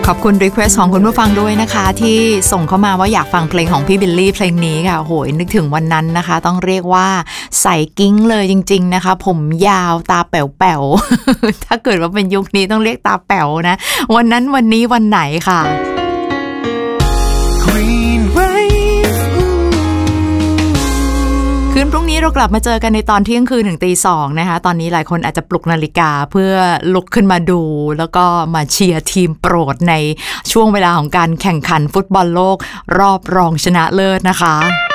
ขอบคุณรีเควสของคุณผู้ฟังด้วยนะคะที่ส่งเข้ามาว่าอยากฟังเพลงของพี่บิลลี่เพลงนี้ค่ะโหยนึกถึงวันนั้นนะคะต้องเรียกว่าใส่กิ้งเลยจริงๆนะคะผมยาวตาแป๋วๆ ถ้าเกิดว่าเป็นยุคนี้ต้องเรียกตาแป๋วนะวันนั้นวันนี้วันไหนค่ะคืนพรุ่งนี้เรากลับมาเจอกันในตอนเที่ยงคืนถึงตีสองนะคะตอนนี้หลายคนอาจจะปลุกนาฬิกาเพื่อลุกขึ้นมาดูแล้วก็มาเชียร์ทีมโปรดในช่วงเวลาของการแข่งขันฟุตบอลโลกรอบรองชนะเลิศนะคะ